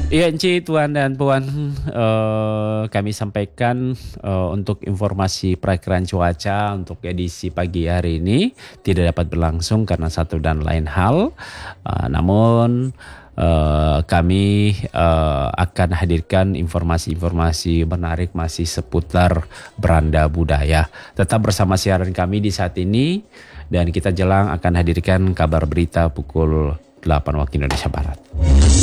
Iya, Ci, Tuan dan Puan, kami sampaikan untuk informasi perakiraan cuaca untuk edisi pagi hari ini tidak dapat berlangsung karena satu dan lain hal. Namun kami akan hadirkan informasi-informasi menarik masih seputar beranda budaya. Tetap bersama siaran kami di saat ini dan kita jelang akan hadirkan kabar berita pukul 8 waktu Indonesia Barat.